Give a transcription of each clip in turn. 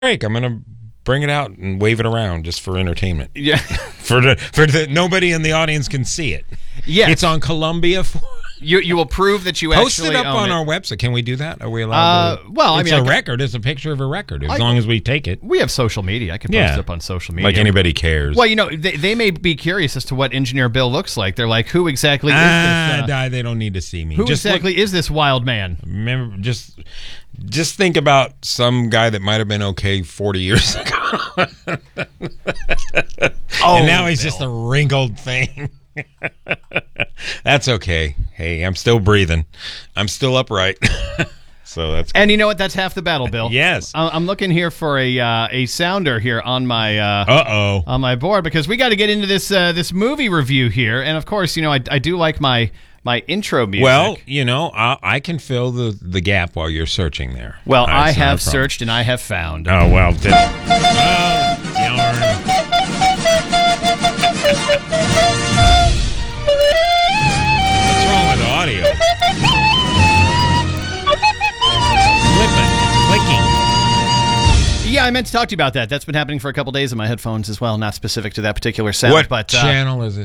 break. I'm gonna bring it out and wave it around just for entertainment. Yeah, for the nobody in the audience can see it. Yes. It's on Columbia. You will prove that you Post actually it up own on it. our website. Can we do that? Are we allowed to? Well, it's a record. It's a picture of a record. As long as we take it. We have social media. I can post it up on social media. Like anybody cares. Well, they may be curious as to what Engineer Bill looks like. They're like, who exactly is this? They don't need to see me. Who exactly is this wild man? Remember, just think about some guy that might have been okay 40 years ago. And now he's just a wrinkled thing. That's okay. Hey, I'm still breathing. I'm still upright. So that's. And you know what? That's half the battle, Bill. Yes. I'm looking here for a sounder here on my on my board, because we got to get into this movie review here. And of course, I do like my intro music. Well, I can fill the gap while you're searching there. Well, I have searched and I have found. Oh, well. Darn. What's wrong with audio? It's clicking. Yeah, I meant to talk to you about that. That's been happening for a couple days in my headphones as well, not specific to that particular sound. What channel is it?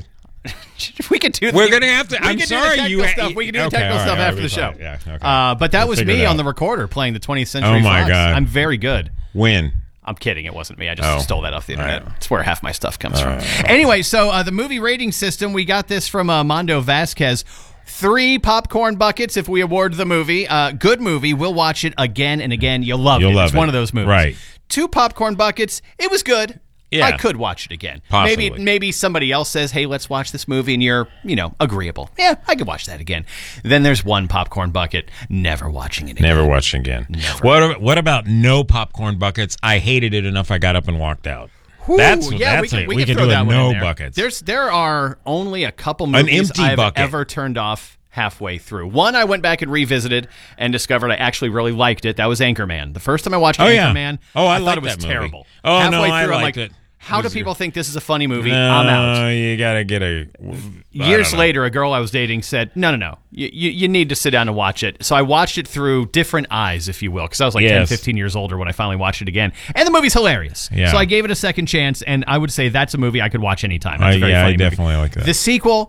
We can do. We're gonna have to. I'm sorry, we can do the technical stuff after the show. Yeah, okay. But that was me on the recorder playing the 20th Century Fox. Oh my God, I'm very good. When? I'm kidding. It wasn't me. I just stole that off the internet. That's where half my stuff comes from. Okay. Anyway, so the movie rating system, we got this from Mondo Vasquez. 3 popcorn buckets if we award the movie. Good movie. We'll watch it again and again. You'll love it. It's one of those movies. Right. 2 popcorn buckets. It was good. Yeah. I could watch it again. Possibly. Maybe somebody else says, hey, let's watch this movie, and you're, agreeable. Yeah, I could watch that again. Then there's 1 popcorn bucket. Never watching it again. Never watching again. Never. What about no popcorn buckets? I hated it enough I got up and walked out. Ooh, We could do it. No buckets. There are only a couple movies I've ever turned off halfway through. One I went back and revisited and discovered I actually really liked it. That was Anchorman. The first time I watched Anchorman, I thought it was terrible. Oh, halfway no, through, I I'm liked like, it. How do people think this is a funny movie? No, I'm out. You gotta get Years later, a girl I was dating said, no. You need to sit down and watch it. So I watched it through different eyes, if you will, because I was like 10, 15 years older when I finally watched it again. And the movie's hilarious. Yeah. So I gave it a second chance, and I would say that's a movie I could watch anytime. It's a very funny I definitely movie. like that. The sequel...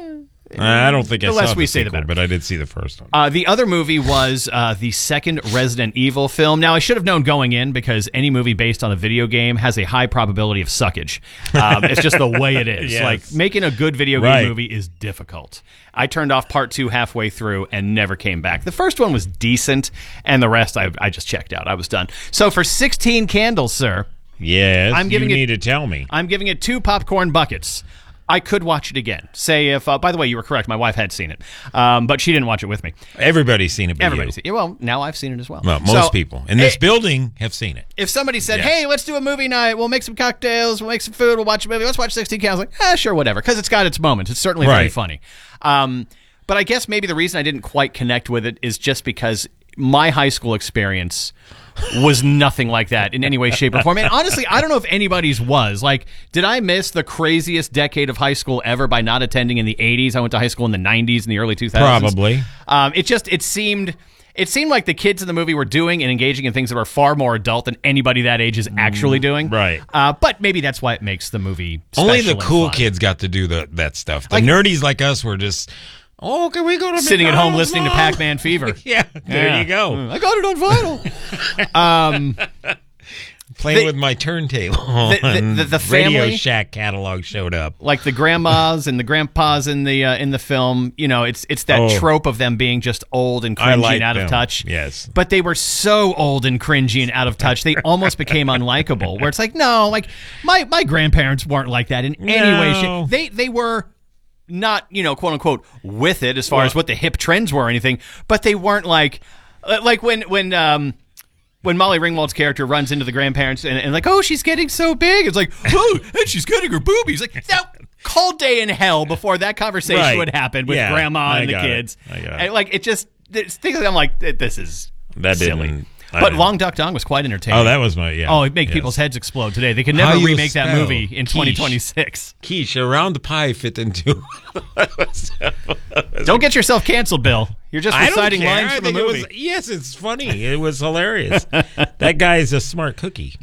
I don't think I saw the say the sequel, better. but I did see the first one. The other movie was the second Resident Evil film. Now, I should have known going in, because any movie based on a video game has a high probability of suckage. It's just the way it is. Yes. Like, making a good video game movie is difficult. I turned off part 2 halfway through and never came back. The first one was decent, and the rest I just checked out. I was done. So for 16 candles, sir. Yes, you need to tell me. I'm giving it 2 popcorn buckets. I could watch it again. Say if, by the way, you were correct. My wife had seen it, but she didn't watch it with me. Everybody's seen it. Everybody's seen it. Well, now I've seen it as well. Well, most people in this building have seen it. If somebody said, hey, let's do a movie night. We'll make some cocktails. We'll make some food. We'll watch a movie. Let's watch 16 Candles. Like, sure, whatever. Because it's got its moments. It's certainly very funny. But I guess maybe the reason I didn't quite connect with it is just because my high school experience was nothing like that in any way, shape, or form. And honestly, I don't know if anybody's was. Like, did I miss the craziest decade of high school ever by not attending in the 80s? I went to high school in the 90s and the early 2000s. Probably. It seemed like the kids in the movie were doing and engaging in things that were far more adult than anybody that age is actually doing. Right. But maybe that's why it makes the movie special. Only the cool kids got to do that stuff. The nerdies like us were just... Oh, can we go to sitting McDonald's, at home listening Mom? to Pac-Man Fever? There you go. I got it on vinyl. Playing with my turntable. The family, Radio Shack catalog showed up. Like the grandmas and the grandpas in the film. It's that trope of them being just old and cringy and out of touch. Yes, but they were so old and cringy and out of touch, they almost became unlikable. Where it's like, no, like my grandparents weren't like that in any way. They were. Not, quote unquote, with it as far as what the hip trends were or anything, but they weren't like when Molly Ringwald's character runs into the grandparents and like, oh, she's getting so big. It's like, oh, and she's getting her boobies. Like, that cold day in hell before that conversation would happen with grandma and the kids. I got it. And like, it just, I'm like, this is silly. But Long Duck Dong was quite entertaining. Oh, that was my it'd make people's heads explode today. They could How never you remake that spell movie in quiche? 2026. Quiche around the pie fit into. Don't get yourself canceled, Bill. You're just I don't reciting care. lines I from a think it movie. was, yes, it's funny. It was hilarious. That guy is a smart cookie.